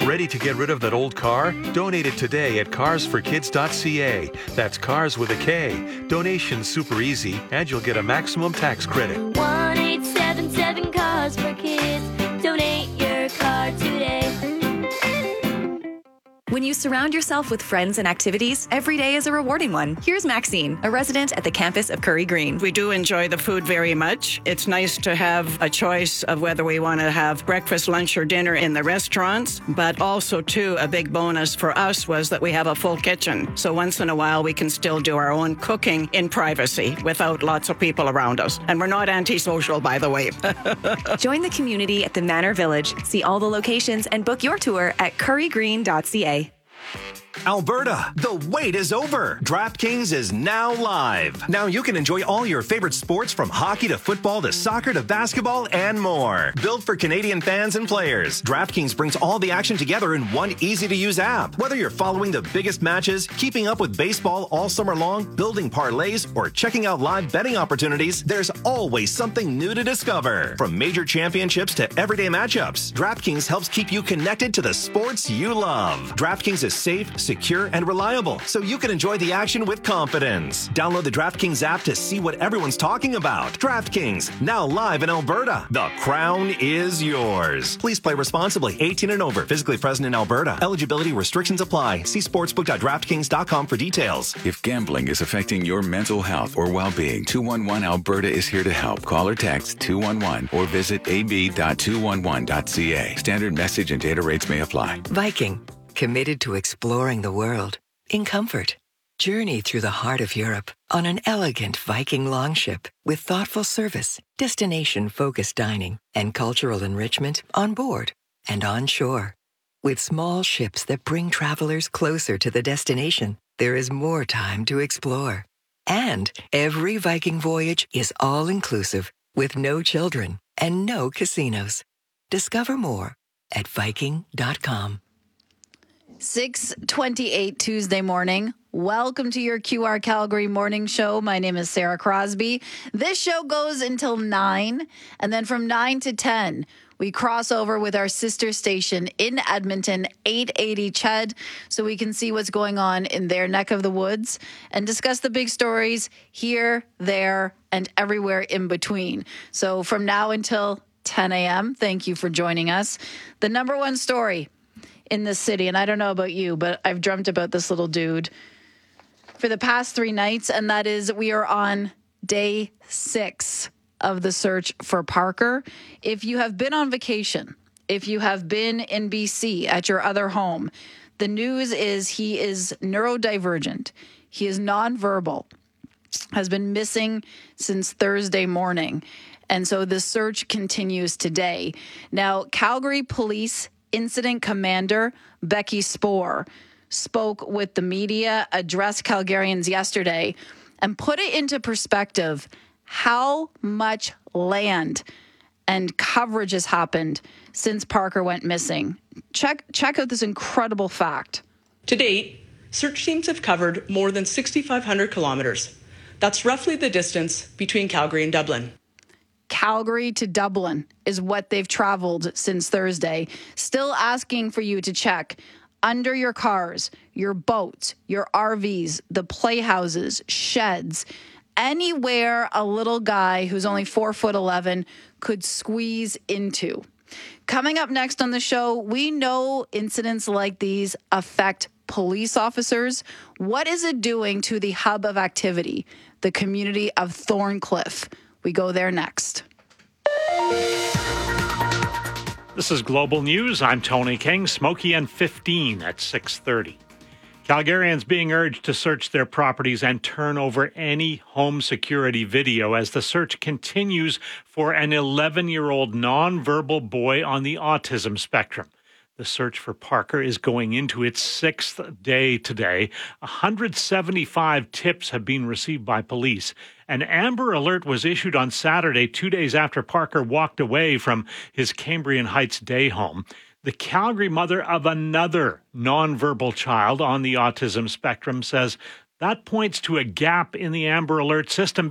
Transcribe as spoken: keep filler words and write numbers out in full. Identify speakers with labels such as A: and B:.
A: Ready to get rid of that old car? Donate it today at cars for kids dot c a. That's cars with a K. Donation's super easy, and you'll get a maximum tax credit.
B: one eight seven seven Cars for Kids. Donate your car today.
C: When you surround yourself with friends and activities, every day is a rewarding one. Here's Maxine, a resident at the campus of Curry Green.
D: We do enjoy the food very much. It's nice to have a choice of whether we want to have breakfast, lunch, or dinner in the restaurants. But also, too, a big bonus for us was that we have a full kitchen. So once in a while, we can still do our own cooking in privacy without lots of people around us. And we're not antisocial, by the way.
C: Join the community at the Manor Village. See all the locations and book your tour at curry green dot c a.
E: Alberta, the wait is over. DraftKings is now live. Now you can enjoy all your favorite sports from hockey to football to soccer to basketball and more. Built for Canadian fans and players, DraftKings brings all the action together in one easy-to-use app. Whether you're following the biggest matches, keeping up with baseball all summer long, building parlays, or checking out live betting opportunities, there's always something new to discover. From major championships to everyday matchups, DraftKings helps keep you connected to the sports you love. DraftKings is safe, secure, and reliable, so you can enjoy the action with confidence. Download the DraftKings app to see what everyone's talking about. DraftKings, now live in Alberta. The crown is yours. Please play responsibly. eighteen and over. Physically present in Alberta. Eligibility restrictions apply. See sportsbook dot draftkings dot com for details.
F: If gambling is affecting your mental health or well-being, two one one Alberta is here to help. Call or text two one one or visit a b dot two one one dot c a. Standard message and data rates may apply.
G: Viking, committed to exploring the world in comfort. Journey through the heart of Europe on an elegant Viking longship with thoughtful service, destination-focused dining, and cultural enrichment on board and on shore. With small ships that bring travelers closer to the destination, there is more time to explore. And every Viking voyage is all-inclusive with no children and no casinos. Discover more at viking dot com.
H: six twenty-eight Tuesday morning. Welcome to your Q R Calgary morning show. My name is Sarah Crosby. This show goes until nine, and then from nine to ten, we cross over with our sister station in Edmonton, eight eighty C H E D, so we can see what's going on in their neck of the woods and discuss the big stories here, there, and everywhere in between. So from now until ten a.m., thank you for joining us. The number one story in this city, and I don't know about you, but I've dreamt about this little dude for the past three nights, and that is we are on day six of the search for Parker. If you have been on vacation, if you have been in B C at your other home, the news is he is neurodivergent. He is nonverbal, has been missing since Thursday morning, and so the search continues today. Now, Calgary Police Incident Commander Becky Spoor spoke with the media, addressed Calgarians yesterday, and put it into perspective how much land and coverage has happened since Parker went missing. Check, check out this incredible fact.
I: To date, search teams have covered more than six thousand five hundred kilometers. That's roughly the distance between Calgary and Dublin.
H: Calgary to Dublin is what they've traveled since Thursday. Still asking for you to check under your cars, your boats, your R Vs, the playhouses, sheds, anywhere a little guy who's only four foot eleven could squeeze into. Coming up next on the show, we know incidents like these affect police officers. What is it doing to the hub of activity, the community of Thorncliffe? We go there next.
J: This is Global News. I'm Tony King. Smokey and fifteen at six thirty. Calgarians being urged to search their properties and turn over any home security video as the search continues for an eleven-year-old nonverbal boy on the autism spectrum. The search for Parker is going into its sixth day today. one hundred seventy-five tips have been received by police. An Amber Alert was issued on Saturday, two days after Parker walked away from his Cambrian Heights day home. The Calgary mother of another nonverbal child on the autism spectrum says that points to a gap in the Amber Alert system